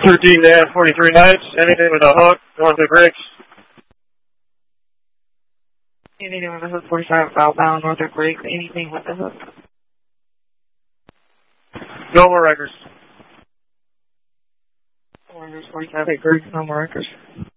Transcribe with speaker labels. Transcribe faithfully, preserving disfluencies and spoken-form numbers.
Speaker 1: thirteen dash forty-three Heights, anything with a hook, going through Griggs.
Speaker 2: Anything with a hook, forty-five southbound, north of Griggs, anything with a hook.
Speaker 1: No more records.
Speaker 2: forty-five at Griggs, no more records.